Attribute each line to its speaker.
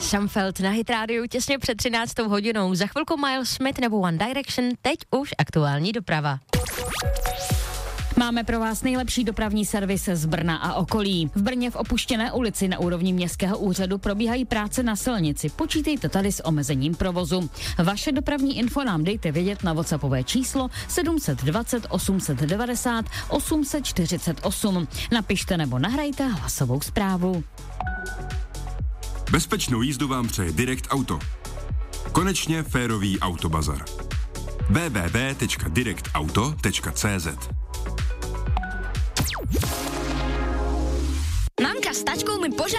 Speaker 1: Samfeld na Hit Radio těsně před 13. hodinou. Za chvilku Miles Smith nebo One Direction, teď už aktuální doprava.
Speaker 2: Máme pro vás nejlepší dopravní servis z Brna a okolí. V Brně v opuštěné ulici na úrovni Městského úřadu probíhají práce na silnici. Počítejte tady s omezením provozu. Vaše dopravní info nám dejte vědět na WhatsAppové číslo 720 890 848. Napište nebo nahrajte hlasovou zprávu.
Speaker 3: Bezpečnou jízdu vám přeje Direct Auto. Konečně férový autobazar. www.directauto.cz.
Speaker 4: Mamka s tačkou mi